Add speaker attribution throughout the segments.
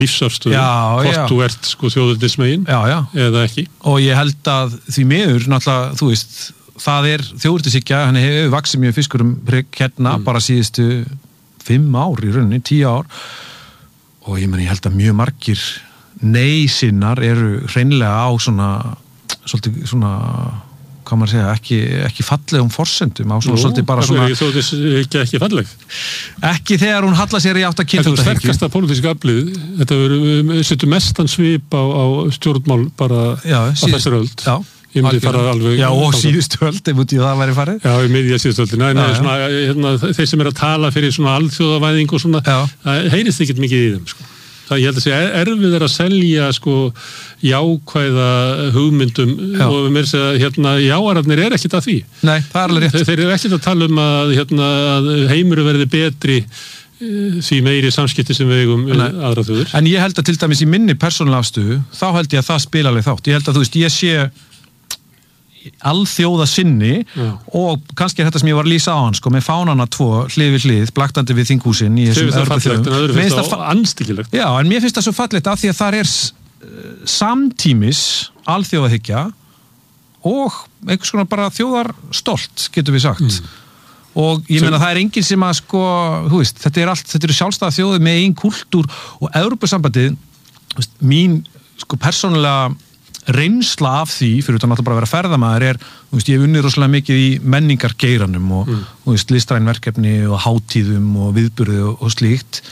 Speaker 1: lífsafstöðu, hvort þú ert sko þjóðernismegin eða ekki.
Speaker 2: Og ég held að því miður, náttúrulega, þú veist, það þjóðernishyggja, hann hefur vaxið mjög fiskur hérna bara síðustu 5 ár í rauninni, 10 ár og ég held að mjög margir nei-sinnar eru hreinlega á svolítið svona hvað maður segja, ekki fallegum forsendum á svolítið bara svona
Speaker 1: ekki falleg
Speaker 2: ekki þegar hún hallar sér í átt að kynþáttahyggju.
Speaker 1: Þetta sterkasta pólitíska aflið, þetta setur mestan svip á stjórnmál bara á þessari öld. Ég myndi fara alveg
Speaker 2: og síðustu öld, ef það væri farið.
Speaker 1: Já, í miðja síðustu öldina. Þeir sem að tala fyrir svona alþjóðavæðing og svona, það heyrist ekkert mikið í þeim, sko. Ég held að sé erfiðar að selja sko jákvæða hugmyndum og mér segja jáararnir ekkert að því.
Speaker 2: Nei, það alveg rétt.
Speaker 1: Þeir eru ekkert að tala að heimur verði betri því meiri samskipti sem við eigum aðra þjóðir.
Speaker 2: En ég held að til dæmis í minni persónulega afstöðu, þá held ég að það spila alveg þátt. Ég held að þú veist, ég sé alþjóða sinni og kannski þetta sem ég var að lýsa á hann sko, með fánana 2 hlið við hlið blaktandi við þinghúsin í þessum
Speaker 1: fallegt, en öðru finnst það anstíkilegt.
Speaker 2: Já, en mér finnst það svo fallegt af því að þar samtímis alþjóðahyggja og einhvers konar bara þjóðarstolt, getum við sagt. Og ég meina það enginn sem að sko, þú veist, þetta eru sjálfstæða þjóðir með einn kultúr og Evrópusambandið, mín sko persónulega reynsla af því, fyrir utan náttúrulega bara að vera ferðamaður þú veist, ég hef unnið rosalega mikið í menningargeiranum og þú veist, listræn verkefni og hátíðum og viðburði og slíkt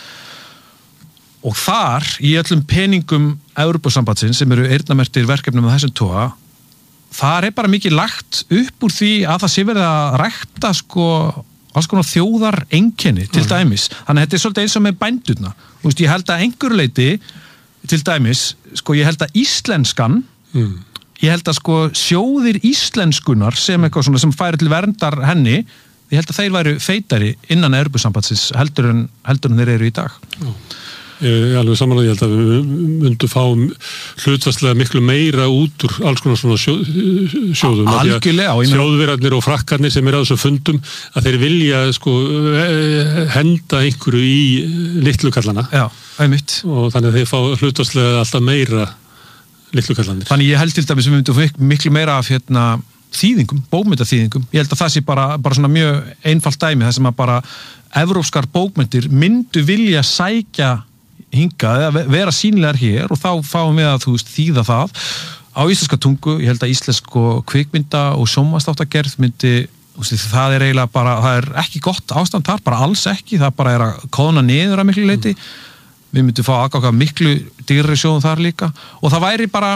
Speaker 2: og þar, í öllum peningum Evrópusambandsins sem eru eyrnamerktir verkefnum af þessum toga, þar bara mikið lagt upp úr því að það sé verið að rækta sko alls konar þjóðar einkenni til dæmis, þannig að þetta svolítið eins og með bændurna, þú veist, ég held að einhverju leyti til dæmis, sko ég held að íslenskan ég held að sko sjóðir íslenskunar sem eitthvað svona sem færi til verndar henni, ég held að þeir væru feitari innan Evrópusambandsins heldur en þeir eru í dag.
Speaker 1: Ég alveg samanlega, ég held að við myndum fá hlutfastlega miklu meira út úr alls konar svona sjóðum.
Speaker 2: Algjörlega.
Speaker 1: Þjóðverarnir og frakkarnir sem eru á þessu fundum, að þeir vilja sko henda einhverju í litlu kallana.
Speaker 2: Já, einmitt.
Speaker 1: Og þannig að þeir fá hlutfastlega alltaf meira litlu kallanir.
Speaker 2: Þannig ég held til dæmis við myndum fá miklu meira af þýðingum, bókmyndaþýðingum. Ég held að það sé bara svona mjög einfalt dæmi, það sem að bara evrópskar bókmyndir myndu vilja sækja hingað eða vera sýnilegar hér og þá fáum við að þýða það á íslenska tungu. Ég held að íslensk kvikmynda og sjónvarpsþáttagerð myndi, það eiginlega bara, það ekki gott ástand þar, bara alls ekki, það bara að kóðna niður að miklu leyti. Við myndum fá aðgáka miklu dýrari sjóðum þar líka og það væri bara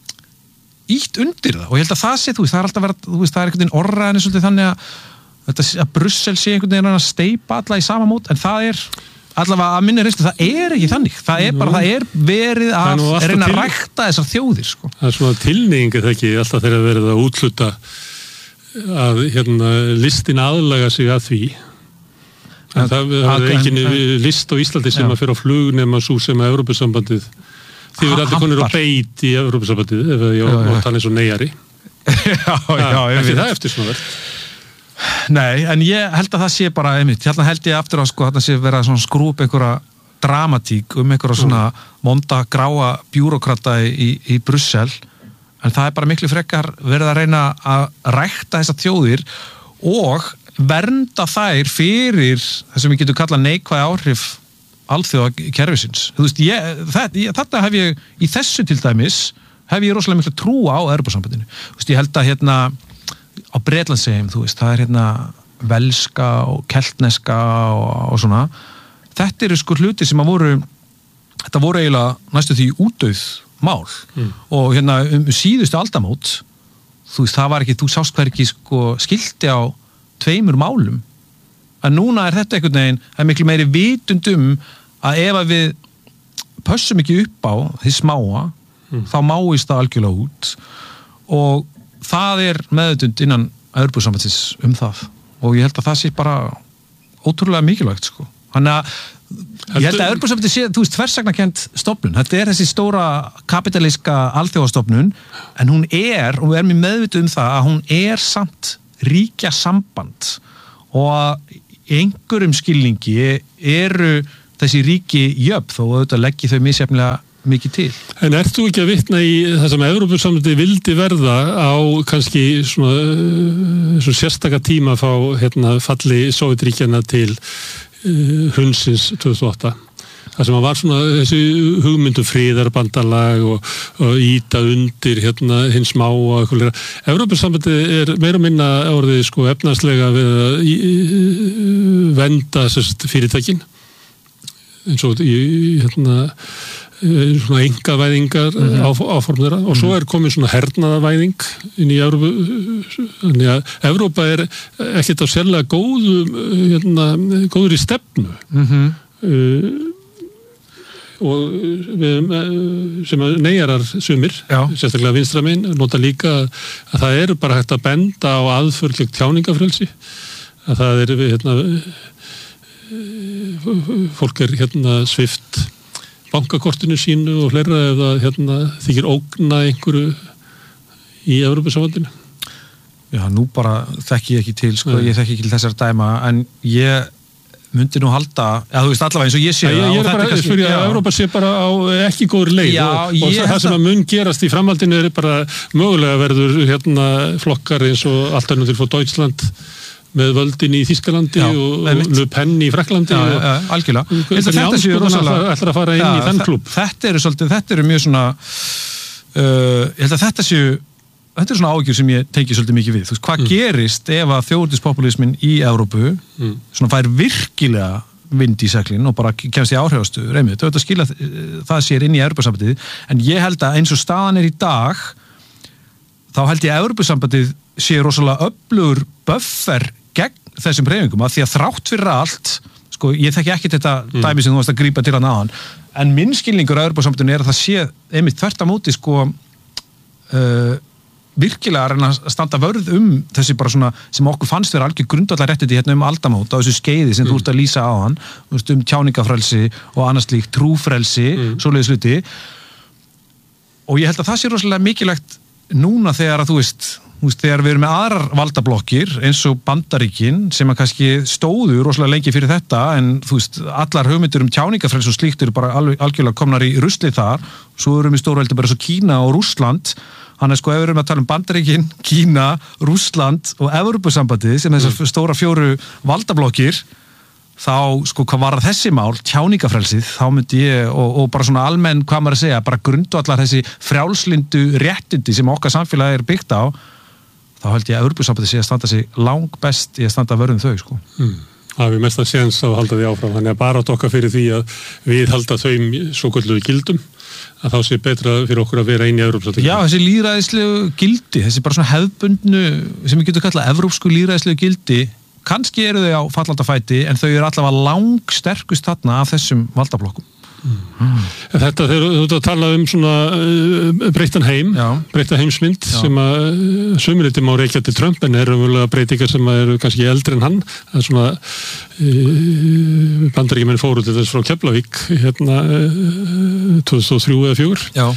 Speaker 2: ítt undir það og ég held að það sé, það er alltaf verið, það er einhvern veginn orðræðinni svolítið þannig að Brussel sé einhvern veginn að steypa alla í sama mót en það allavega að minni reynslu, það ekki þannig, það bara, það verið að reyna að rækta þessar þjóðir sko.
Speaker 1: Það er svona tilneying eða ekki alltaf þegar verið að útluta að listin aðlaga sig að því. En það er engin list á Íslandi sem að fyrir á flug nema svo sem að Evrópusambandið þið verður allir konur á beit í Evrópusambandið ef ég á tala eins og neyjari ekki það eftir svona verð.
Speaker 2: Nei, en ég held að það sé bara einmitt, hérna held ég aftur á sko þarna sé verið að skrúpa einhverja dramatík einhverja svona monda gráa bjúrókrata í Brussel en það er bara miklu frekar verið að reyna að rækta þessar þjóðir og vernda þær fyrir það sem við getum kallað neikvæð áhrif alþjóðakerfisins. Þú veist, þetta hef ég í þessu til dæmis hef ég rosalega miklu trú á Evrópusambandinu. Þú veist, ég held að á Bretlandseyjum, þú veist, það er velska og keltneska og svona. Þetta eru sko hluti sem þetta voru eiginlega næstu því útdauð mál og síðustu aldamót, þú veist, það var ekki, þú sást hvergi sko skilti á 2 málum en núna er þetta einhvern veginn það miklu meiri vitund að ef að við pössum ekki upp á því smáa þá máist það algjörlega út og það er meðvitund innan Evrópusambandsins það og ég held að það sé bara ótrúlega mikilvægt sko. Þannig að ég held að Evrópusambandið sé, þú veist, þversagnarkennd stofnun, þetta þessi stóra kapitalíska alþjóðastofnun en hún og við erum í meðvitund það að hún samt ríkja samband og í einhverjum skilningi þessi ríki jöfn þó auðvitað leggi þau misjafnlega mikið til.
Speaker 1: En ert þú ekki að vitna í það sem Evrópusambandið vildi verða á kannski svona sérstaka tíma fá falli Sovétríkjanna til hrunsins 2008? Það sem var svona þessi hugmyndu friðarbandalag og íta undir hins smá og eitthvað. Evrópusambandið meira og minna orðið efnahagslega við að venda fyrirtækin eins og í svona engavæðingar áform þeirra og svo komin svona hernaðarvæðing inn í Evrópu. Þannig að Evrópa ekkert á sérlega góður í stefnu. Og við sem neyjarar sumir, sérstaklega vinstra megin, nota líka að það bara hægt að benda á aðförlegt tjáningafrelsi, að það fólk svipt bankakortinu sínu og fleira ef það þykir ógna einhverju í Evrópusambandinu.
Speaker 2: Já, nú bara þekki ég ekki til, ég þekki ekki til þessar dæma, en ég myndi nú halda, þú veist allavega eins og ég sé
Speaker 1: ég bara að spyrja að Evrópa sé bara á ekki góður leið og það sem að mun gerast í framhaldinu bara mögulega verður flokkar eins og Alternative for Deutschland með völdin í Þýskalandi og Le Pen í Frakklandi
Speaker 2: algjörlega.
Speaker 1: Ætlar að fara inn í þann klúbb.
Speaker 2: Þetta eru mjög svona ég held að þetta svona áhyggjur sem ég tengi svolítið mikið við. Þú veist, hvað gerist ef að þjóðernispopulismin í Evrópu svona fær virkilega vind í seglin og bara kemst í áhrifastuður einmitt. Þetta skila það sér inn í Evrópusambandið, en ég held að eins og staðan í dag þá held ég að Evrópusambandið sé rosalega öflugur buffer gegn þessum hreyfingum, að því að þrátt fyrir allt, ég þekki ekki þetta dæmi sem þú varst að grípa til hann aðan, en minn skilningur á Evrópusambandinu að það sé einmitt þvert á móti virkilega að reyna að standa vörð þessi bara svona sem okkur fannst vera algjör grundvallarréttindi aldamót á þessu skeiði sem þú ert að lýsa á hann, tjáningafrelsi og annars slíkt, trúfrelsi, svoleiðis hluti. Og ég held að það sé rosalega mikilvægt núna þegar að þú veist, þegar við erum með aðrar valdablokkir eins og Bandaríkin sem að kannski stóðu rosalega lengi fyrir þetta, en þú veist, allar hugmyndir tjáningafrelsi og slíkt eru bara algjörlega komnar í ruslið þar. Svo erum við stórveldi bara svo Kína og Rússland. Þannig ef við erum að tala Bandaríkin, Kína, Rússland og Evrópusambandið sem þessar stóra 4 valdablokkir, þá hvað var þessi mál, tjáningafrelsið, þá myndi ég, og bara svona almenn, hvað maður að segja, bara grundvallar þessi frjálslyndu réttindi sem okkar samfélagi byggt á, þá held ég að Evrópusambandið sé að standa sig langbest í að standa vörðum þau,
Speaker 1: Það er mest að séns að halda því áfram, þannig að bara okkar fyrir því að við halda þau svokölluðu gildum, að þá sé betra fyrir okkur að vera inn í Evrópusambandinu. Já, þessi lýðræðislegu gildi, þessi bara svona hefðbundnu, sem við getum kallað evrópsku lýðræðislegu gildi, kannski eru þau á fallandafæti, en þau eru allavega langsterkust þarna af þessum valdablokkum. Þetta, þegar þú ert að tala svona breyttan heim, breytta heimsmynd sem að sumriti má reykja til Trump, en eru breytingar sem eru kannski eldri en hann. Það er svona Bandaríkjamenn fóru til þess frá Keflavík 2003 eða 2004.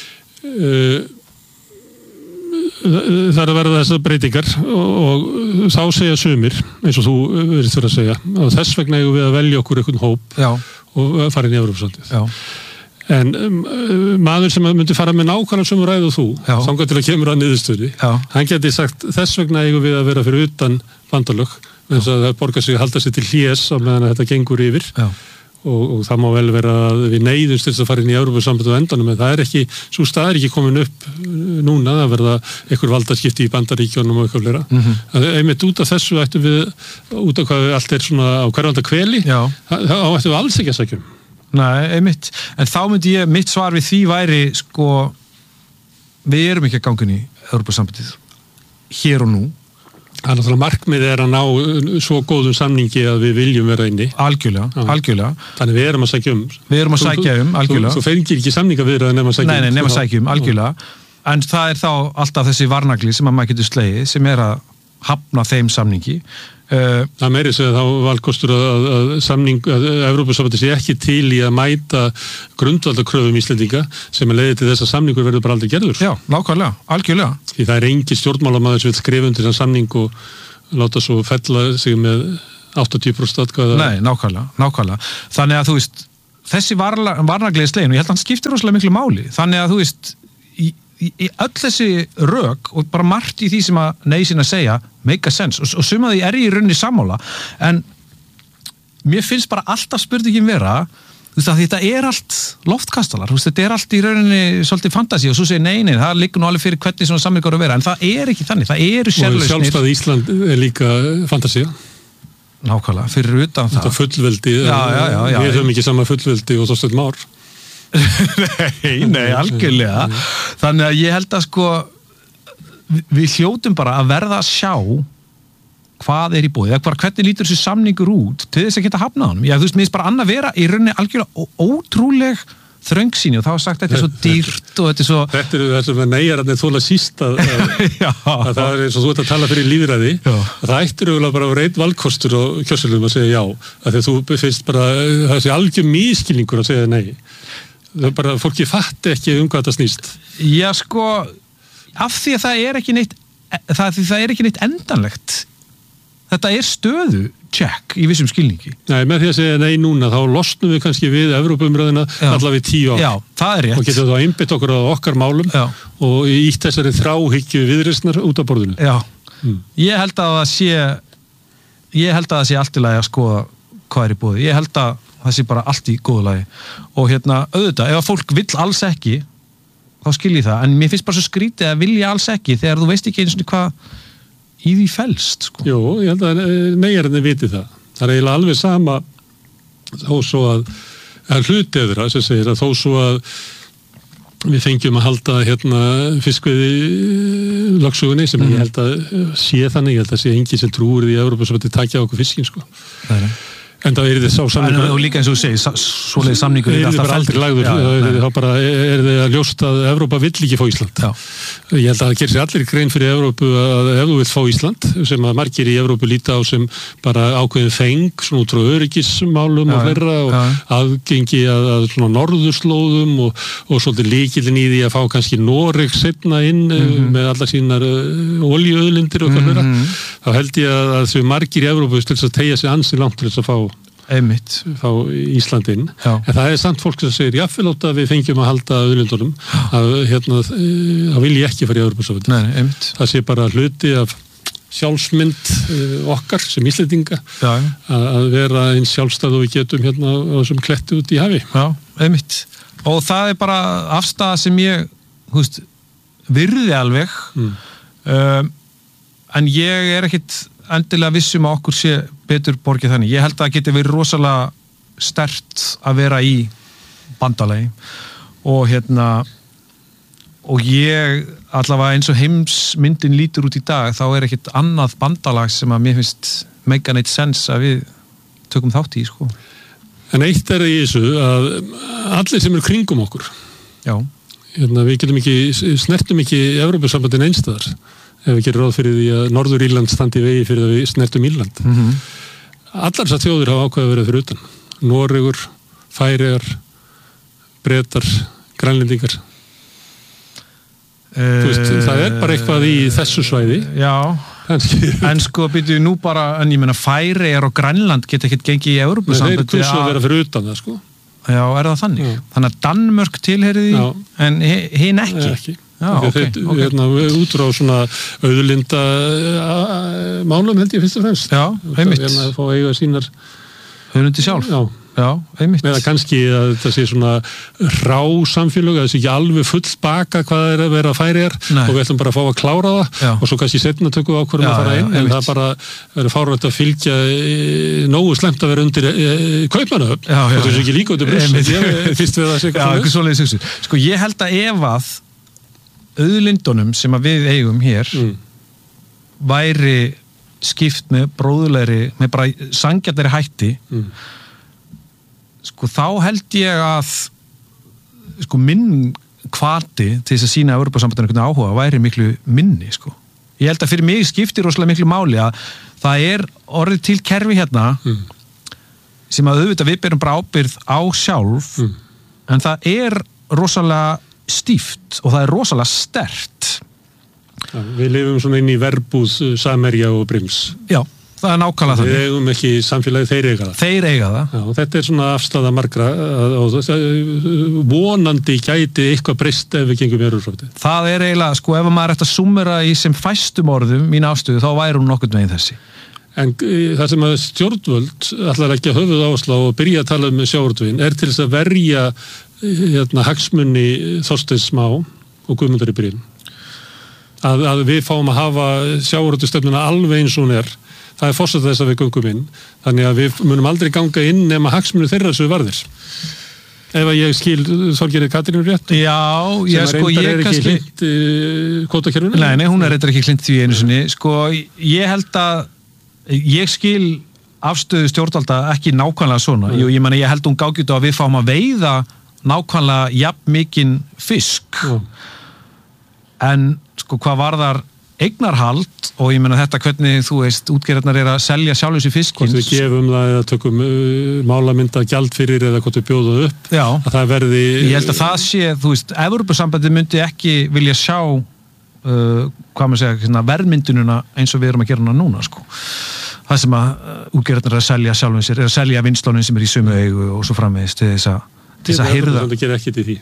Speaker 1: Það er að verða þessar breytingar og þá segja sumir, eins og þú verðist vera að segja, og þess vegna eigum við að velja okkur einhvern hóp og fara inn í Evrópusambandið. En maður sem myndi fara með nákvæmlega sömu ræðu og þú, þangað til að kemur að niðurstöðu, hann geti sagt þess vegna eigum við að vera fyrir utan bandalög, eins og það borgar sig að halda sig til hlés á meðan þetta gengur yfir. Og það má vel vera að við neyðumst til þess að fara inn í Evrópusambandið á endanum, en það er ekki, svo stað er ekki komin upp núna, það verða einhver valdaskipti í Bandaríkjunum og eitthvað fleira. Einmitt út af þessu ættum við, út af hvað allt er svona á hverjanda hveli, þá ættum við alls ekki að sækja.
Speaker 2: Nei, einmitt. En þá myndi mitt svar við því væri, við erum ekki að ganga inn í Evrópusambandið hér og nú.
Speaker 1: Það er náttúrulega markmiðið að ná svo góðum samningi að við viljum vera inni.
Speaker 2: Algjörlega.
Speaker 1: Þannig við erum að sækja
Speaker 2: Við erum að sækja algjörlega.
Speaker 1: Þú fengir ekki samningaviðræður nema að sækja
Speaker 2: Nei, nema að sækja algjörlega. En það er þá alltaf þessi varnagli sem að maður getur slegið, sem er að hafna þeim samningi.
Speaker 1: Það meiri segja þá valkostur að Evrópusambandið sé ekki til í að mæta grundvaldakröfum Íslendinga sem leiði til þess að samningur verður bara aldrei gerður.
Speaker 2: Já, nákvæmlega, algjörlega.
Speaker 1: Því það er engin stjórnmálamaður sem vil skrifa undir þann samning og láta svo fella sig með 80% atkvæða.
Speaker 2: Nei, nákvæmlega. Þannig að þú veist, þessi varnaglegi slegin, og ég held að hann skiptir rosalega miklu máli. Þannig að þú veist, í öll þessi rök og bara margt í því sem að Nei-sinna segja make a sense og suma því ég í rauninni sammála, en mér finnst bara alltaf spurningin vera, þú veist að þetta allt loftkastalar, þú veist, þetta allt í rauninni svolítið fantasi og svo segir nei, það liggur nú alveg fyrir hvernig svona samningar að vera, en það ekki þannig, það eru sérlausnir.
Speaker 1: Og sjálfstæði Ísland líka fantasía.
Speaker 2: Nákvæmlega, fyrir utan það.
Speaker 1: Þetta fullveldi, við höfum ekki sama fullveldi og Þorsteinn Már. Nei,
Speaker 2: algjörlega. Þannig að ég held að sko, við hljótum bara að verða að sjá hvað í boði, eða hvernig lítur þessi samningur út til þess að geta hafnað honum. Þú veist, mér finnst bara annað vera í rauninni algjörlega ótrúleg þröngsýni og þá sagt þetta svo dýrt og þetta svo...
Speaker 1: Þetta er það sem neyjararnir þóla síst að það er eins og þú ert að tala fyrir lífræði, að það ættir auðvitað bara að vera einn valkostur og kjörsölum að segja já, að því að þú finnst bara það sé algjör mískilningur að segja nei. Það er bara, fólki fatti ekki hvað þetta snýst.
Speaker 2: Já, sko, af því að það er ekki neitt endanlegt. Þetta er stöðu check í vissum skilningi.
Speaker 1: Nei, með því að segja nei núna, þá losnum við kannski við Evrópuumræðina allavega í 10 ár.
Speaker 2: Já, það er rétt.
Speaker 1: Og getum þá einbytt okkur á okkar málum og ítt þessari þráhyggju viðreisnar út af borðinu.
Speaker 2: Já, ég held að það sé allt í lagi að skoða hvað í boði. Ég held að það sé bara allt í góðu lagi. Og auðvitað, ef að fólk vill alls ekki, þá skil ég það. En mér finnst bara svo skrítið að vilja alls ekki þegar þú veist ekki einu svona hvað í því felst, sko.
Speaker 1: Jú, ég held að neyjararnir viti það. Það er eiginlega alveg sama þó svo að hluti eðra sem segir að þó svo að við fengjum að halda fiskveiði lögsögunni sem ég held að sé þannig, ég held að sé enginn sem trúir því að Evrópusambandið takja á okkur fiskinn, sko.
Speaker 2: Nei.
Speaker 1: En það er þið sá samningur.
Speaker 2: Og líka eins og þú segir, svoleiðis samningur er alltaf
Speaker 1: aldrei lagður. Þá bara er þið að ljóst að Evrópa vill ekki fá Ísland.
Speaker 2: Já.
Speaker 1: Ég held að það gerir sér allir grein fyrir Evrópu að ef þú vill fá Ísland, sem að margir í Evrópu líta á sem bara ákveðin feng, svona út frá öryggismálum og fleira og aðgengi að svona norðurslóðum og svolítið lykillinn í því að fá kannski Noreg seinna inn með allar sínar olíuauðlindir og fleira. Þá held ég að þau margir í Evrópu til þess að teygja sig ansi langt til þess að fá Íslandinn. En það er samt fólk sem segir jafnvel átt að við fengjum að halda auðlindunum að vilja ekki fara í Evrópusambandið. Það sé bara hluti af sjálfsmynd okkar sem Íslendinga að vera eins sjálfstæð og við getum á þessum kletti út í hafi.
Speaker 2: Já, einmitt. Og það er bara afstaða sem ég virði alveg en ég er ekkit endilega vissum að okkur sé betur borgið þannig. Ég held að það geti verið rosalega sterkt að vera í bandalagi og og ég allavega eins og heimsmyndin lítur út í dag, þá er ekkit annað bandalag sem að mér finnst make neitt sense að við tökum þátt í, sko.
Speaker 1: En eitt er í þessu að allir sem eru kringum okkur við getum ekki, snertum ekki Evrópusambandin einstæðar ef við gerum ráð fyrir því að Norður Írland standi í vegi fyrir að við snertum Írland. Allar þessar þjóðir hafa ákveðið að vera fyrir utan. Noregur, Færeyjar, Bretar, Grænlendingar. Það er bara eitthvað í þessu svæði.
Speaker 2: Já, en sko byrju nú bara, en ég meina Færeyjar og Grænland geta ekkert gengið í Evrópusambandið.
Speaker 1: Þeir kursu að vera fyrir utan það, sko.
Speaker 2: Já, er það þannig? Þannig að Danmörk tilheyrir því, en hinn ekki. Já,
Speaker 1: út frá svona auðlinda málum held ég fyrst og fremst.
Speaker 2: Já, einmitt.
Speaker 1: Að fá eiga sínar
Speaker 2: auðlindi sjálf. Já, einmitt.
Speaker 1: Meða kannski að þetta sé svona rá samfélög, að það sé ekki alveg full baka hvað er að vera Færeyjar og við ætlum bara að fá að klára það og svo kannski setna tökum við ákvörðum að fara inn, en það bara verður fárvægt að fylgja nógu slemt að vera undir Kaupmannahöfn og það er ekki líka út í Brussel. Fyrst við það sé
Speaker 2: eitthvað svoleiðis. Sko ég held að ef að auðlindunum sem að við eigum hér væri skipt með bróðulegri, með bara sanngjarnari hætti sko þá held ég að sko minn hvati til þess að sýna Evrópusambandinu einhvern áhuga væri miklu minni, sko. Ég held að fyrir mig skiptir rosalega miklu máli að það er orðið til kerfi sem að auðvitað við berum bara ábyrgð á sjálf en það er rosalega stíft og það er rosalega sterkt.
Speaker 1: Við lifum svona inn í verbúð Samherja og Brims.
Speaker 2: Já, Það er nákvæmlega þannig.
Speaker 1: Við eigum ekki samfélagi, þeir eiga það.
Speaker 2: Þeir eiga það.
Speaker 1: Já, þetta svona afstaða margra og vonandi gæti eitthvað breyst ef við gengum í Evrópusambandið.
Speaker 2: Það eiginlega, sko, ef maður ætti að súmmera í sem fæstum orðum mín afstöðu, þá væri hún nokkurn veginn þessi. En
Speaker 1: það sem að stjórnvöld ætlar ekki að höfuð áherslu og byrja að tala sjávarútveginn til þess að verja hagsmuni Þorsteins Má og Guðmundar í Briem. Að við fáum að hafa sjávarútvegsstefnuna alveg eins og hún það forseta þess að við göngum inn, þannig að við munum aldrei ganga inn nema hagsmunir þeirra sem varðir. Ef að ég skil Þorgerði Katrínu rétt?
Speaker 2: Já, sko, ég kannski... Sem
Speaker 1: ekki hlint kvótakerfinu?
Speaker 2: Nei, hún reyndar ekki hlint því einu sinni. Sko, ég held að ég skil afstöðu stjórnvalda ekki nákvæmlega svona. Ég held hún gágjutu að við fáum að veiða nákvæmlega jafn mikinn fisk. En, sko, hvað varðar eignarhald og ég meina þetta hvernig þú veist útgerðarnar að selja sjálfur sér fiskinn.
Speaker 1: Hvort við gefum það eða tökum málamynda gjald fyrir eða hvort við bjóðum upp.
Speaker 2: Já.
Speaker 1: Að það verði...
Speaker 2: Ég held að það sé, þú veist, Evrópusambandið myndi ekki vilja sjá hvað maður segja, verðmyndununa eins og við erum að gera hana núna, sko. Það sem að útgerðarnar að selja sjálfur sér, að selja vinnslónin sem í sömu eigu og svo framvegis til þess að hirða.
Speaker 1: Það gerir ekkert í því.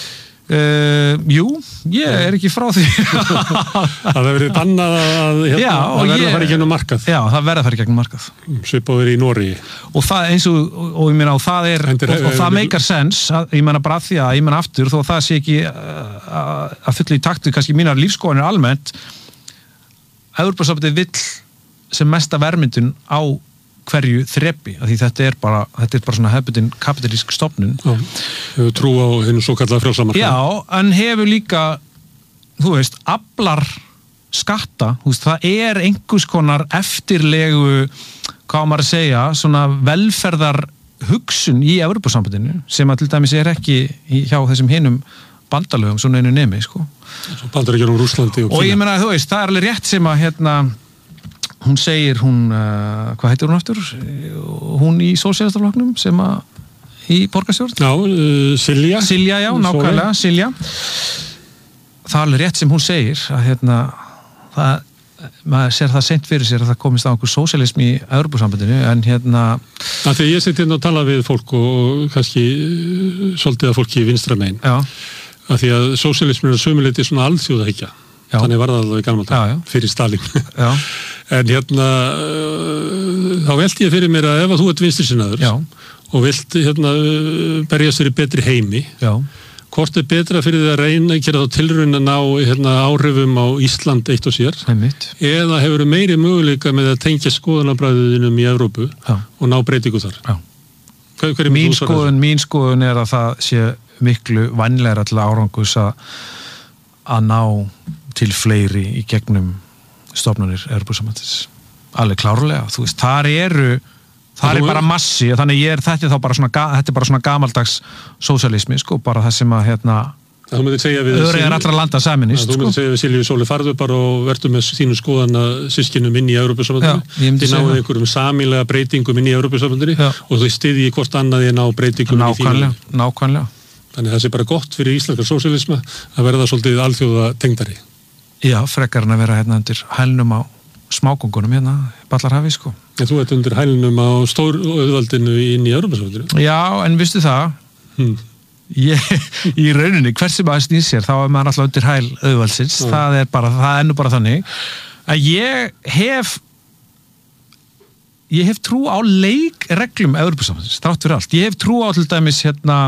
Speaker 2: Jú, ég ekki frá því.
Speaker 1: Það verður bannað að það verður að fara í gegnum markað. Já,
Speaker 2: það verður að fara í gegnum markað.
Speaker 1: Svipaður í Noregi.
Speaker 2: Og það eins og ég meina, og það meikar sens, ég meina bara því að ég meina aftur, þó það sé ekki að fullu í taktu kannski mínar lífskoðanir almennt, Evrópusambandið vill sem mesta verðmyndun á hverju þrepi, af því þetta er bara svona hefðbundin kapitalísk stofnun.
Speaker 1: Já, hefur trú á hinu svo kallaða frjálsamarkað.
Speaker 2: Já, en hefur líka, þú veist, aflar skatta, þú veist, það einhvers konar eftirlegu, hvað maður að segja, svona velferðar hugsun í Evrópusambandinu, sem að til dæmis ekki hjá þessum hinum bandalögum, svona einu nemi, sko.
Speaker 1: Bandaríkjunum Rússlandi og Kína.
Speaker 2: Og ég meina, þú veist, það alveg rétt sem að, hún segir, hvað heitir hún aftur? Hún í sósíalistaflokknum sem í borgarstjórn?
Speaker 1: Já, Silja.
Speaker 2: Silja, já, nákvæmlega, Silja. Það er alveg rétt sem hún segir, að maður sér það seint fyrir sér að það komist á einhver sósíalism í Evrópusambandinu, en
Speaker 1: Þegar ég sitt og tala við fólk og kannski svolítið að fólki í vinstra megin. Já. Að því að sósíalismin er sömuleyti svona alþjóðahyggja. Þannig var það alveg í gamla dag, fyrir Stalin. Já. En þá velti ég fyrir mér að ef að þú ert vinstrisinnaður og vilt berjast fyrir betri heimi, hvort betra fyrir þið að reyna að gera þá tilraun að ná áhrifum á Ísland eitt og sér, eða hefur meiri möguleika með að tengja skoðanabræðinum í Evrópu og ná breytingu þar?
Speaker 2: Mín skoðun er að það sé miklu vænlegra til árangus að ná til fleiri í gegnum stofnanir Evrópusambandsins. Alveg klárlega, þú veist, þar er bara massi, þannig þetta er bara svona gamaldags sósíalismi, sko, bara það sem að
Speaker 1: þú myndir segja við
Speaker 2: allra landa saminist,
Speaker 1: þú myndir segja við Silju Sóli farðu bara og verður með þínu skoðana systkinum inn í Evrópusambandinu, þið náðu einhverjum sameiginlega breytingum inn í Evrópusambandinu og þau styðji hvort annað í að ná breytingum í þínu.
Speaker 2: Nákvæmlega.
Speaker 1: Þannig það sé bara gott fyrir íslenska sósíalisma að verða svolítið alþjóða tengdari.
Speaker 2: Já, frekar en að vera undir hælnum á smágöngunum Ballarhafi, sko.
Speaker 1: En þú ert undir hælnum á stórauðvaldinu inn í Evrópusambandinu.
Speaker 2: Já, en vistu það, í rauninni, hver sem að snýr sér, þá er maður alltaf undir hæl auðvaldsins, það er nú bara þannig, að ég hef trú á leikreglum Evrópusambandsins, þrátt fyrir allt. Ég hef trú á til dæmis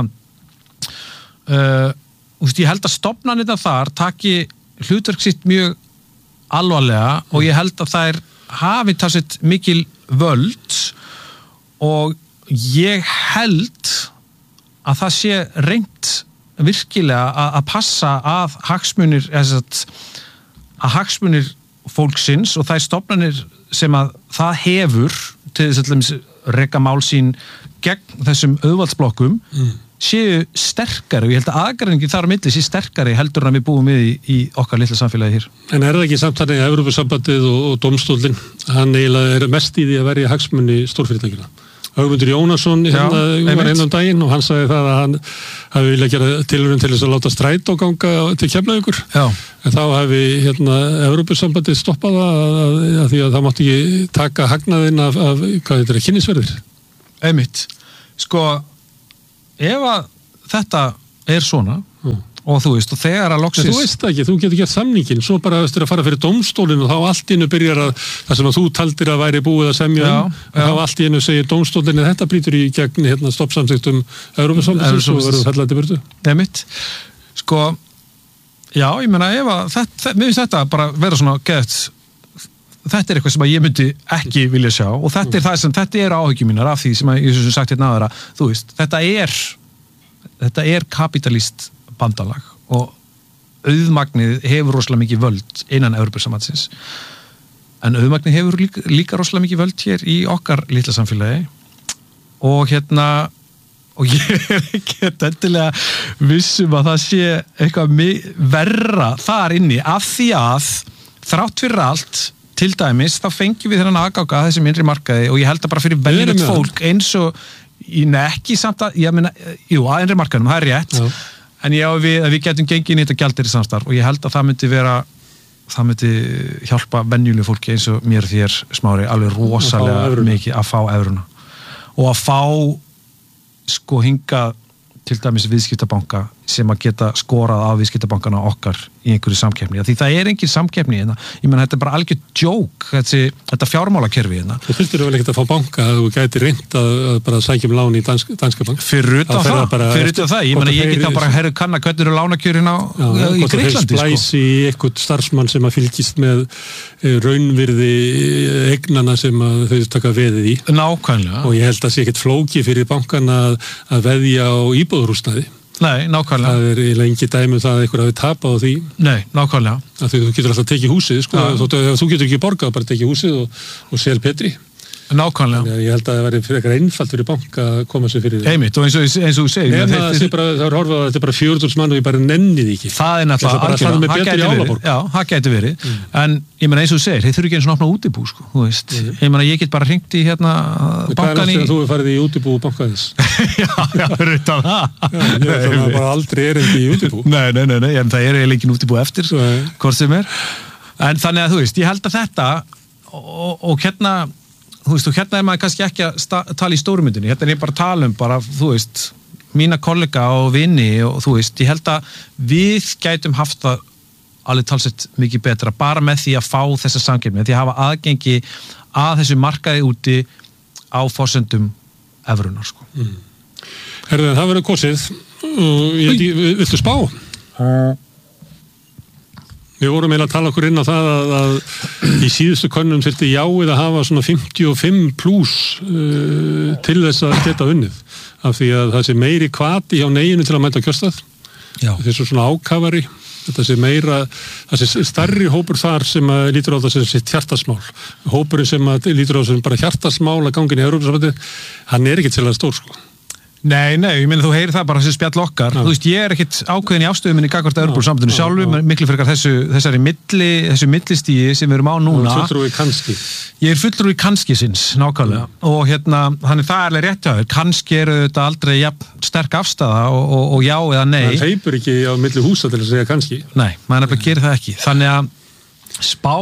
Speaker 2: ég held að stofnanirnar þar taki hlutverk sitt mjög alvarlega og ég held að þær hafi talsett mikil völd og ég held að það sé reynt virkilega að passa að hagsmunir fólksins og þær stofnanir sem að það hefur til þess að reka mál sín gegn þessum auðvaldsblokkum séu sterkari og ég held að aðgreiningi þar á milli sé sterkari heldur en við búum við í okkar litla samfélagi hér.
Speaker 1: En er það ekki samt þannig að Evrópusambandið og dómstólinn, hann eiginlega mest í því að verja hagsmuni stórfyrirtækjuna? Ögmundur Jónasson var einn daginn og hann sagði það að hann hafi viljað gera tilraun til þess að láta strætó ganga til Keflavíkur. En þá hafi Evrópusambandið stoppað það því að það mátti ekki taka hagnaðinn af hvað þetta kynnisverðir.
Speaker 2: Einmitt. Sko, ef að þetta svona og þú veist, og þegar að loksis...
Speaker 1: Þú veist ekki, þú getur gert samningin, svo bara að fara fyrir dómstólinn og þá allt í einu byrjar að það sem að þú taldir að væri búið að semja og þá allt í einu segir dómstólinn að þetta brýtur í gegn stoppsamþykkt Evrópusambandsins og verður fellað til burtu.
Speaker 2: Einmitt. Sko, já, ég meina, mér finnst þetta bara vera svona gett, þetta eitthvað sem að ég myndi ekki vilja sjá og þetta áhyggjur mínar af því sem ég sem sagt hérna aðra, þú veist, þetta er kapitalist bandalag og auðmagnið hefur rosalega mikið völd innan Evrópusambandsins en auðmagnið hefur líka rosalega mikið völd hér í okkar litla samfélagi og og ég ekki endilega vissum að það sé eitthvað verra þar inni af því að þrátt fyrir allt til dæmis þá fengjum við þennan aðgága að þessum innri markaði og ég held að bara fyrir veljöld fólk eins og ekki samt að, ég meina, jú, að innri markaðum, það er rétt en við getum gengið inn í þetta gjaldeyrissamstarf og ég held að það myndi hjálpa venjulegu fólki eins og mér þér Smári alveg rosalega mikið að fá evruna og að fá sko hingað til dæmis viðskiptabanka sem að geta skorað á viðskiptabankana okkar í einhverju samkeppni. Því það er engin samkeppni hérna. Ég meina, þetta er bara algjör djók, þetta fjármálakerfi hérna.
Speaker 1: Þú þurftir vel ekkert að fá banka að þú gæti reynt að bara sækja lán í danska bank.
Speaker 2: Fyrir utan það. Ég meina, ég get þá bara kanna hvernig eru lánakjörin í Gríklandi.
Speaker 1: Splæs í eitthvað starfsmann sem að fylgist með raunvirði eignana sem að þau taka veðið í.
Speaker 2: Nákvæmlega. Og
Speaker 1: ég held að sé ekkert flóki fyrir bankana að veðja á íbúðarhúsnæði.
Speaker 2: Nei, nákvæmlega.
Speaker 1: Það er eiginlega engi dæmi það að einhver hafi tapað á því.
Speaker 2: Nei, nákvæmlega.
Speaker 1: Að þú getur alltaf tekið húsið, sko. Þú getur ekki borgað, bara tekið húsið og sel Petri.
Speaker 2: Nákvæmlega.
Speaker 1: Ég held að það væri fyrir eitthvað einfalt fyrir banka að koma sér fyrir því.
Speaker 2: Einmitt, og eins og þú segir.
Speaker 1: Nei, það er horfað að þetta er bara 400 mann og ég bara nenni því ekki.
Speaker 2: Það er náttúrulega, það gæti verið. En ég meina eins og þú segir, þeir þurfi ekki eins og opna útibú, sko, þú veist. Ég meina, ég get bara hringt í bankan í...
Speaker 1: Þú hefur farið í útibú bankaðins.
Speaker 2: Já, rutan það.
Speaker 1: Það er bara aldrei erindi í útibú.
Speaker 2: Nei, en það er eiginlega ekki útibú eftir, hvort sem er. En þannig að þú veist, ég held að þetta og hérna, þú veist, og hérna er maður kannski ekki að tala í stórumyndinni, hérna er ég bara að tala bara, þú veist, mína kollega og vini og þú veist, ég held að við gætum haft það alveg talsett mikið betra, bara með því að fá þessa samkeppni, því að hafa aðgengi að þessu markaði úti á forsendum evrunar, sko.
Speaker 1: Herðu, það verður kosið og viltu spá? Við vorum eiginlega að tala okkur inn á það að í síðustu könnum þyrfti jáið að hafa svona 55 plus til þess að geta unnið. Af því að það sé meiri hvati hjá neginu til að mæta kjörstað. Þessu svona ákafari. Þetta sé meira, það sé stærri hópur þar sem að lítur á það sem sitt hjartasmál. Hópurinn sem að lítur á það sem bara hjartasmál að ganga inn í Evrópusambandið, hann er ekki til að stór, sko.
Speaker 2: Nei, ég meina þú heyrir það bara þessi spjall okkar. Þú veist, ég er ekkit ákveðin í afstöðuminni gagnvart Evrópusambandinu sjálfu, miklu frekar þessu millistígi sem við erum á núna.
Speaker 1: Fulltrúi kannski.
Speaker 2: Ég er fulltrúi kannski sinns, nákvæmlega. Og þannig það er alveg rétt hjá þér. Kannski eru þetta aldrei sterk afstaða og já eða nei.
Speaker 1: Það hleypur ekki á milli húsa til að segja kannski.
Speaker 2: Nei, maður nefnilega gerir það ekki. Þannig að spá.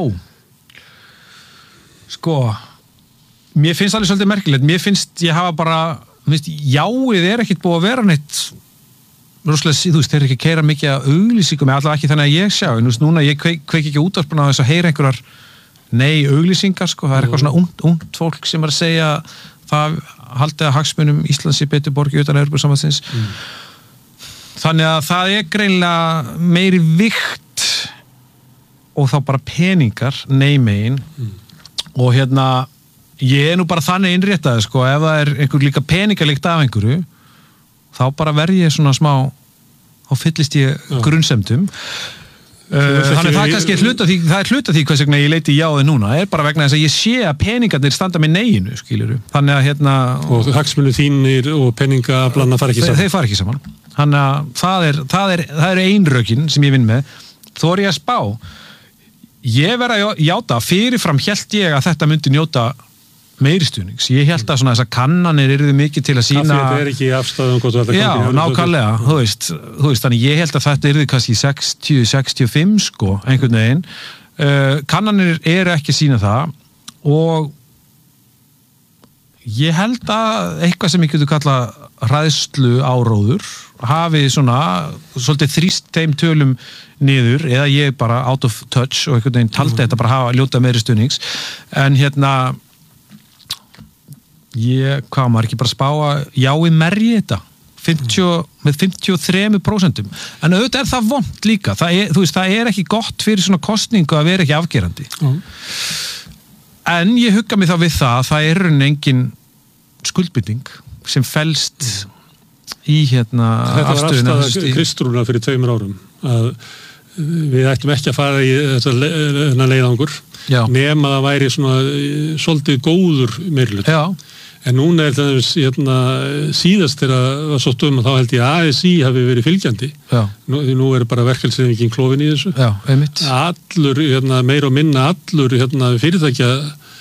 Speaker 2: Sko, mér finnst alveg svolítið merkilegt. Mér finnst ég hafa bara jáið er ekkit búið að vera neitt rosalega, þú veist, þeir eru ekki að keyra mikið að auglýsingum, allavega ekki þannig að ég sjá en þú veist, núna ég kveik ekki útvarpuna á þess að heyra einhverjar auglýsingar, sko, það er eitthvað svona ungt fólk sem er að segja það haldið að hagsmunum Íslands í betur borgi utan Evrópusambandsins. Þannig að það er greinlega meiri vikt og þá bara peningar neymegin og ég er nú bara þannig innréttaði, sko, ef það er einhver líka peningalíkt af einhverju, þá bara verð ég svona smá, þá fyllist ég grunnsemdum. Þannig það er kannski hluta því hvers vegna ég leiti jáði núna, er bara vegna þess að ég sé að peningarnir standa með neginu, skilurðu. Þannig að
Speaker 1: Og hagsmunir þínir og peningaflanna fara ekki saman.
Speaker 2: Þeir fara ekki saman. Þannig að það er einrökin sem ég vinn með. Þó er ég að spá. Ég verð að játa, fyrirfram hélt ég að þetta myndi njóta meiri stuðnings. Ég held að svona þessar kannanir yrðu mikið til að sína...
Speaker 1: Þetta ekki afstæðum hvort þetta
Speaker 2: já, nákvæmlega, þú veist, þannig ég held að þetta yrðu kannski 60-65 sko, einhvern veginn. Kannanir eru ekki að sína það og ég held að eitthvað sem ég getur kalla hræðslu áróður hafi svona svolítið þrýst þeim tölum niður eða ég bara out of touch og einhvern veginn taldi þetta bara hafa ljóta meiri stuðnings en hvað maður ekki bara spáa ég merji þetta 53% en auðvitað er það vont líka það er ekki gott fyrir svona kosningu að vera ekki afgerandi en ég hugga mig þá við það er engin skuldbinding sem felst í
Speaker 1: þetta var afstæða Kristrúnar fyrir 2 árum að við ættum ekki að fara í þetta leiðangur nema það væri svona svolítið góður meirhluti en núna það síðast þegar það var svo og þá held ég að ASÍ hafi verið fylgjandi nú er bara verkefnishreyfingin klofin í þessu allur, meira og minna allur fyrirtækja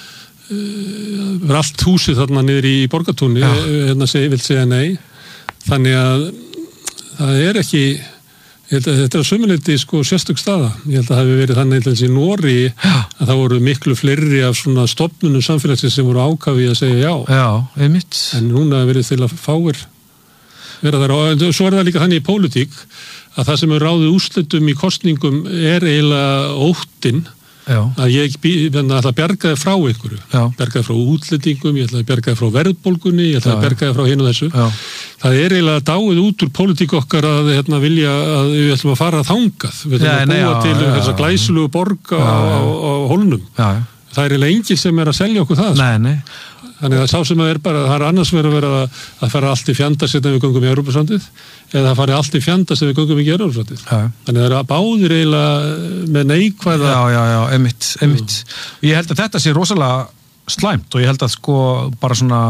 Speaker 1: var allt húsið þarna niður í Borgartúni vill segja nei þannig að það er ekki þetta er sömuleyti sérstök staða ég held að það hafi verið þannig eins í Nóri að það voru miklu fleiri af svona stofnunum samfélagsins sem voru ákafið að segja en núna verið til að fáir vera þar og svo er það líka þannig í pólitík að það sem er ráðið úrslitum í kosningum er eiginlega óttinn að ég ætla að bjarga þið frá einhverju bjarga þið frá útlendingum, ég ætla að bjarga þið frá verðbólgunni, ég ætla að bjarga þið frá hinu þessu það er eiginlega dáið út úr pólitík okkar að vilja að við ætlum að fara þangað við ætlum að búa til þessa glæsilegu borg á hólnum það er eiginlega enginn sem er að selja okkur það þannig að sá sem að það er annars verið að fara allt í fjandast þegar við göngum í Evrópusambandið eða það fari allt í fjandast þegar við göngum í Evrópusambandið þannig að það er báðir eiginlega með neikvæða
Speaker 2: einmitt ég held að þetta sé rosalega slæmt og ég held að bara svona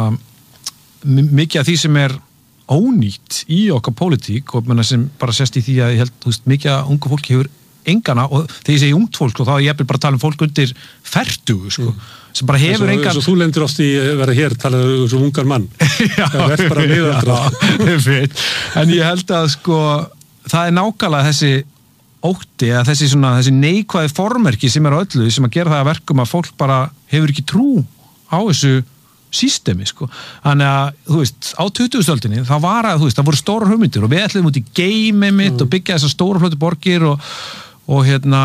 Speaker 2: mikið af því sem er ónýtt í okkar pólitík og sem bara sést í því að ég held mikið að ungu fólki hefur engana og þegar ég segi ungt fólk þá er ég bara að tala fólk undir 40 sem bara hefur engan
Speaker 1: þú lendir oft í að vera hér talaðu sem ungar mann það er bara miðaldra
Speaker 2: en ég held að það er nákvæmlega þessi ótti að þessi neikvæði formerki sem er á öllu sem að gera það að verkum að fólk bara hefur ekki trú á þessu systemi þannig að þú veist á 2000-öldinni þá var að það voru stórar hugmyndir og við ætlum út í game mitt og byggja þessar stóra flóti borgir og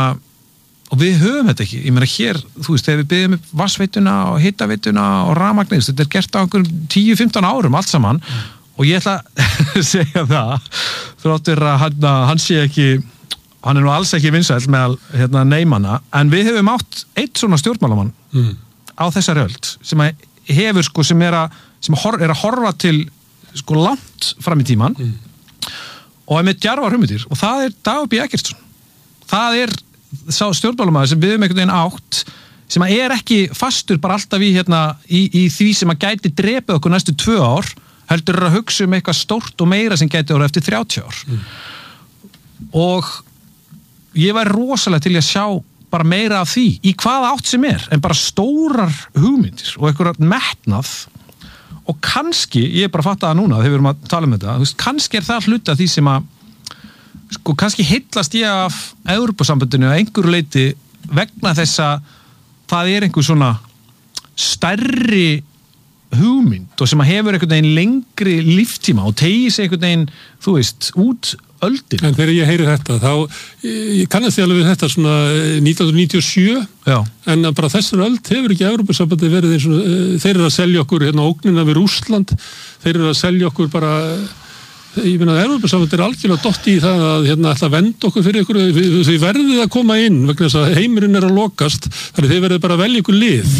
Speaker 2: við höfum þetta ekki, ég meina hér þú veist, þegar við byggjum upp vassveituna og hitaveituna og rafmagnið, þetta er gert á einhverjum 10-15 árum allt saman og ég ætla að segja það þráttur að hann sé ekki hann er nú alls ekki vinsæll með neymanna, en við hefum átt eitt svona stjórnmálamann á þessari öld sem hefur sem er að horfa til langt fram í tíman og er með djarfar hugmyndir og það er Dagur B. Eggertsson það er sá stjórnmálamaður sem við höfum einhvern veginn átt sem er ekki fastur bara alltaf í því sem að gæti drepið okkur næstu 2 ár heldur að hugsa eitthvað stórt og meira sem gæti orðið eftir 30 ár og ég væri rosalega til að sjá bara meira af því í hvaða átt sem en bara stórar hugmyndir og einhverjar metnað og kannski, ég bara fatta það núna þegar við erum að tala um þetta, kannski er það hluti af því sem að kannski heillast ég af Evrópusambandinu að einhverju leyti vegna þess að það er einhver svona stærri hugmynd og sem að hefur einhvern veginn lengri líftíma og tegi sig einhvern veginn, þú veist, út öldin.
Speaker 1: En þegar ég heyri þetta ég kannast því alveg við þetta svona 1997 en bara þessar öld hefur ekki Evrópusambandi verið eins og þeir eru að selja okkur ógnina við Rússland, þeir eru að selja okkur bara ég finna að Evrópusambandi er algjörlega dott í það að ætla að venda okkur fyrir ykkur þau verðið að koma inn vegna þess að heimurinn er að lokast þannig þeir verðið bara að velja ykkur lið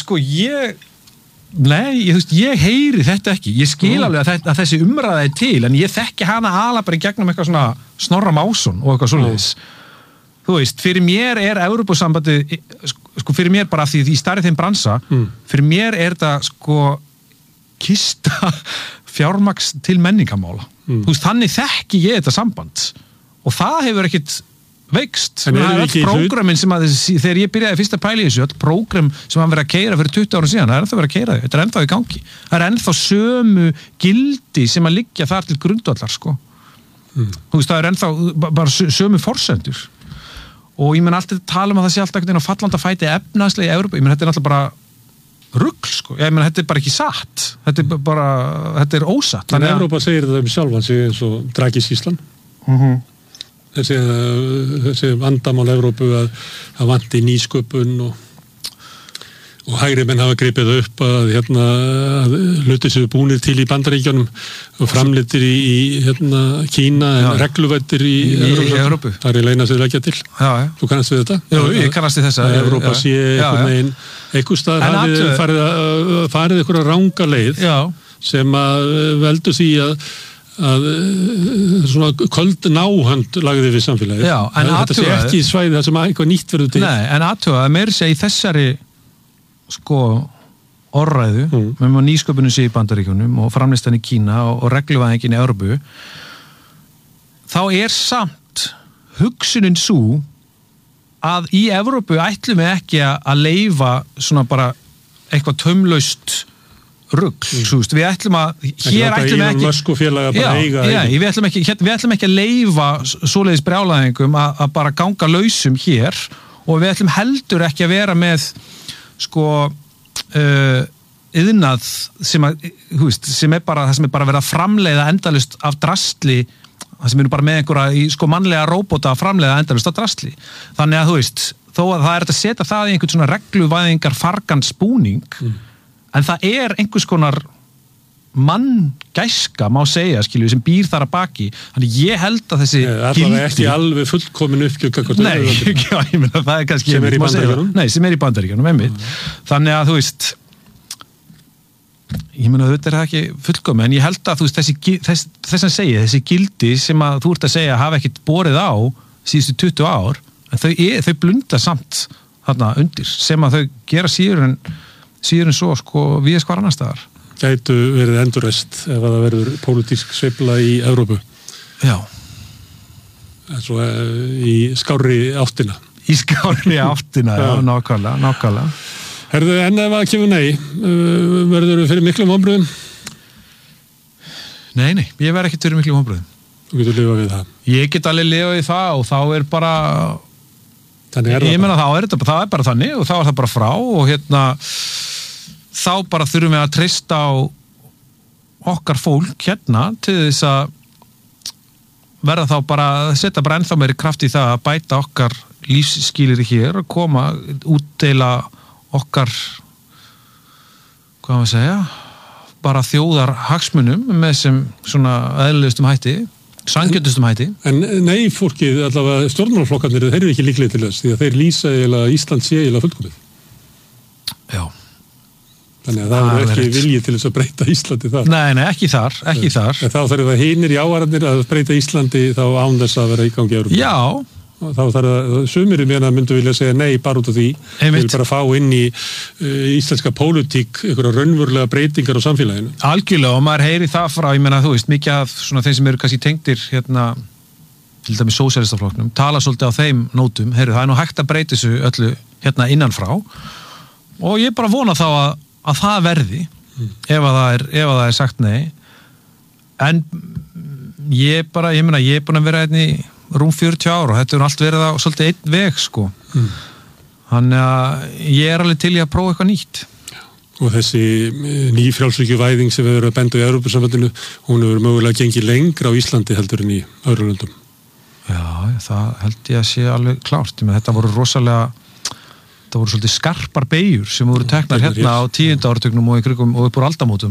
Speaker 2: ég heyri þetta ekki ég skil alveg að þessi umræða er til en ég þekki hana alveg bara í gegnum eitthvað svona Snorra Másson og eitthvað svoleiðis þú veist, fyrir mér er Evrópusambandi fyrir mér bara af því í starri þeim bransa fyrir mér er þetta kista fjármagns til menningamála þú veist, þannig þekki ég þetta samband og það hefur ekkit veikst. Það öll prógramin sem þegar ég byrjaði fyrst að pæla í þessu, öll prógram sem hann verið að keyra fyrir 20 árum síðan, það ennþá verið að keyra þetta ennþá í gangi. Það ennþá sömu gildi sem að liggja þar til grundvallar, sko. Þú veist, það ennþá bara sömu forsendur. Og ég menn alltaf tala að það sé alltaf einhvern veginn á fallanda fæti efnahagslega í Evrópu. Ég menn þetta náttúrulega bara rugl, sko. Ég menn þetta bara ekki satt. Þetta ósatt.
Speaker 1: Þannig að Evrópa segir þetta sjálfan sig eins og Draghi-skýrslan. Þessi vandamál Evrópu að vanti nýsköpun og hægri menn hafa gripið upp að hlutir sem búnir til í Bandaríkjunum og framleitir í Kína en regluvættir í Evrópu. Það leina sig leggja til. Þú kannast við þetta?
Speaker 2: Jú, ég kannast við þessa.
Speaker 1: Evrópa sé einhver staðar hafið farið einhverja ranga leið sem að veldur því að svona köld náhönd lagði við samfélagið. Þetta sé ekki svæði þar sem eitthvað nýtt verður til.
Speaker 2: Nei, en aðtuga, meira sé í þessari orðræðu með nýsköpunum sé í Bandaríkjunum og framleyslan í Kína og regluvæðingin í Evrópu, þá samt hugsunin sú að í Evrópu ætlum við ekki að leyfa svona bara eitthvað taumlaust rugl, við ætlum að hér ætlum við ekki að leyfa svoleiðis brjálæðingum að bara ganga lausum hér og við ætlum heldur ekki að vera með iðnað sem bara það sem bara verið að framleiða endalaust af drasli, það sem bara með einhverja mannlega róbóta að framleiða endalaust af drasli. Þannig að þú veist, þó að það að setja það í einhvern svona regluvæðingar fargansbúning, en það einhvers konar manngæska, má segja, sem býr þar að baki. Þannig ég held að þessi
Speaker 1: gildi ekki alveg fullkomin uppgjöf.
Speaker 2: Nei, ég meina það kannski
Speaker 1: sem í Bandaríkjunum.
Speaker 2: Nei, sem í Bandaríkjunum, einmitt. Þannig að þú veist, ég meina þetta það ekki fullkomin, en ég held að þú veist þess að segja, þessi gildi sem að þú ert að segja hafa ekkert borið á síðustu 20 ár, en þau blunda samt þarna undir, sem að þau gera síður en svo við hvar annar staðar.
Speaker 1: Gætu verið endurreist ef það verður pólitísk sveifla í Evrópu.
Speaker 2: Já.
Speaker 1: Svo í skárri áttina.
Speaker 2: Í skárri áttina, já, nákvæmlega.
Speaker 1: Herðu, en ef það kemur nei, verður þú fyrir miklum vonbrigðum?
Speaker 2: Nei, ég verð ekki fyrir miklum vonbrigðum.
Speaker 1: Þú getur lifað við það?
Speaker 2: Ég get alveg lifað við það og þá bara...
Speaker 1: Þannig
Speaker 2: ég meina það bara þannig og þá það bara frá og þá bara þurfum við að treysta á okkar fólk til þess að verða þá bara setja bara ennþá meiri kraft í það að bæta okkar lífsskilyrði hér og koma útdeila okkar hvað maður segja bara þjóðar hagsmunum með sem svona eðlilegustum hætti sanngjöndustum hætti.
Speaker 1: En nei, fólkið, allavega stjórnmálaflokkarnir, þeir eru ekki líklegir til þess því að þeir lýsa eiginlega Ísland sé eiginlega fullkomið.
Speaker 2: Já.
Speaker 1: Þannig að það er ekki viljið til þess að breyta Íslandi þar.
Speaker 2: Nei, ekki þar.
Speaker 1: En þá þarf það hinir í ávararnir að breyta Íslandi þá án þess að vera í gangi Evrópu.
Speaker 2: Já.
Speaker 1: Þá þarf það, sumir myndu vilja segja nei bara út af því. Þeir vil bara fá inn í íslenska pólitík einhverja raunverulega breytingar á samfélaginu.
Speaker 2: Algjörlega, og maður heyri það frá, ég meina þú veist, mikið af svona þeim sem eru kannski tengdir til dæmis sósíalistaflokknum, tala svolítið á þeim nótum, það er nú hægt að breyta þessu öllu innanfrá og ég bara vona þá að það verði ef það er sagt nei, en ég er búin að vera í rúm 40 ára og þetta er allt verið á svolítið einn veg þannig að ég er alveg til í að prófa eitthvað nýtt.
Speaker 1: Og þessi nýfrjálshyggjuvæðing sem við erum að benda í Evrópusambandinu, hún hefur mögulega gengið lengra á Íslandi heldur en í öðrum löndum.
Speaker 2: Já, það held ég að sé alveg klárt. Þetta voru svolítið skarpar beygjur sem voru teknar á 10. áratugnum og upp úr aldamótum,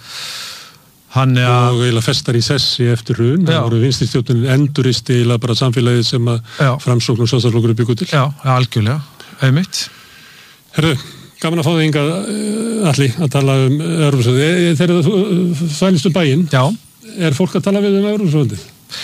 Speaker 1: og eiginlega festar í sessi eftir hrun. Það voru vinstristjórnin enduristi eiginlega bara samfélagið sem að Framsókn og Sjálfstæðisflokkur byggu til.
Speaker 2: Já, algjörlega, einmitt.
Speaker 1: Herðu, gaman að fá þig hingað, Atli, að tala Evrópusambandið. Þegar þú þvælist bæinn, er fólk að tala við Evrópusambandið?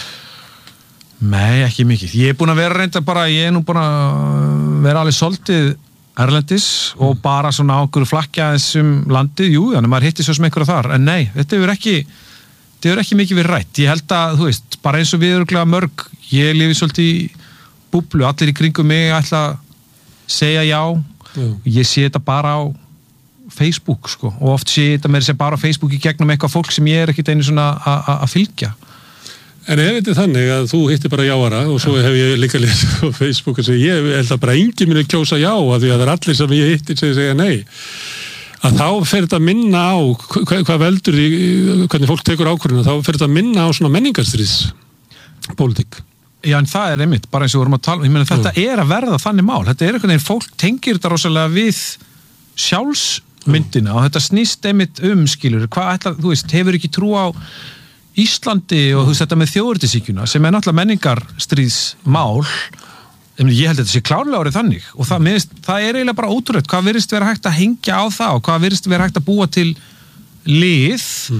Speaker 2: Nei, ekki mikið. Ég er búin að vera ég er nú búin að vera alveg svolítið erlendis og bara svona ákveður flakkja þessum landið, þannig að maður hitti svo sem einhverja þar, en nei, þetta hefur ekki mikið verið rætt. Ég held að, þú veist, bara eins og við örugglega mörg, ég lifi svolítið í búblu, allir í kringum mig ætla að segja já. Ég sé þetta bara á Facebook sko, og oft sé þetta með þess að bara á Facebook í gegnum eitthvað fólk sem ég ekkert einu svona að fylgja.
Speaker 1: En ef þetta þannig að þú hittir bara jáara og svo hef ég líka lesið á Facebook og ég held að bara enginn muni kjósa já að því að það er allir sem ég hittir sem segja nei, að þá fer þetta að minna á hvað veldur í hvernig fólk tekur ákvörðuna, þá fer þetta að minna á svona menningarstríðs pólitík.
Speaker 2: Já, en það er einmitt, bara eins og við vorum að tala, ég meina þetta er að verða þannig mál, þetta er einhvern veginn, fólk tengir þetta rosalega við sjálfsmyndina og þetta snýst einmitt skilur, hvað ætla, þú veist, hefur ekki trú á Íslandi og þú veist þetta með þjóðernishyggjuna sem er náttúrulega menningarstríðsmál, ég held að þetta sé klárlega orðið þannig og það er eiginlega bara ótrúlegt hvað virðist vera hægt að hengja á það og hvað virðist vera hægt að búa til lið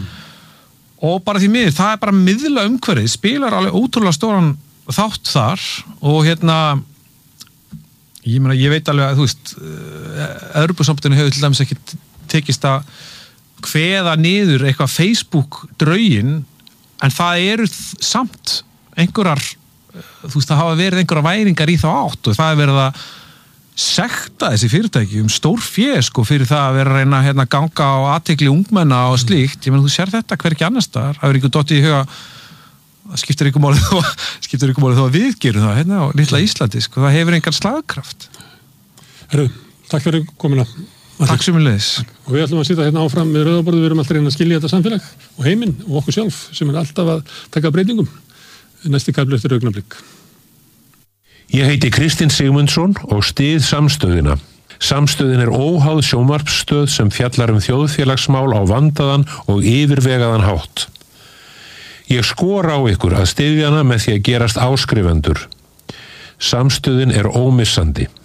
Speaker 2: og bara því miður, það er bara miðla umhverfið, spilar alveg ótrúlega stóran þátt þar og ég meina, ég veit alveg að þú veist, Evrópusambandinu hefur til dæmis ekki tekist að kveða niður eitthvað Facebook-draugin en það eru samt einhverjar, þú veist, það hafa verið einhverjar væringar í þá átt og það er verið að sekta þessi fyrirtæki stór fé sko fyrir það að vera að reyna að ganga á athygli ungmenna og slíkt, ég meina þú sér þetta hvergi annars staðar, það er einhver dottið í huga það skiptir ykkur máli þó að við gerum það á litla Íslandi sko, það hefur engan slagkraft.
Speaker 1: Herru, takk fyrir komuna.
Speaker 2: Takk sömuleiðis.
Speaker 1: Og við ætlum að sitja hérna áfram með rauðaborðið, við erum alltaf reyna að skilja þetta samfélag og heiminn og okkur sjálf sem er alltaf að taka breytingum. Næsti kafli eftir augnablik.
Speaker 3: Ég heiti Kristinn Sigmundsson og styð Samstöðina. Samstöðin er óháð sjónvarpsstöð sem fjallar þjóðfélagsmál á vandaðan og yfirvegaðan hátt. Ég skora á ykkur að styðja hana með því að gerast áskrifendur. Samstöðin er ómissandi.